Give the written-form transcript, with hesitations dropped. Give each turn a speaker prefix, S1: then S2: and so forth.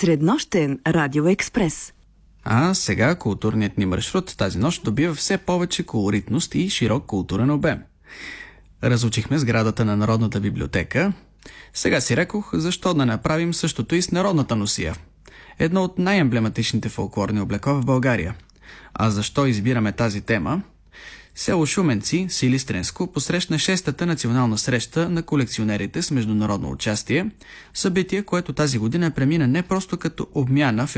S1: Среднощен радиоекспрес.
S2: А сега културният ни маршрут тази нощ добива все повече колоритност и широк културен обем. Разучихме сградата на Народната библиотека. Сега си рекох, защо да направим същото и с Народната носия. Едно от най-емблематичните фолклорни облекла в България. А защо избираме тази тема? Село Шуменци, Силистренско, посрещна 6-та национална среща на колекционерите с международно участие, събитие, което тази година премина не просто като обмяна в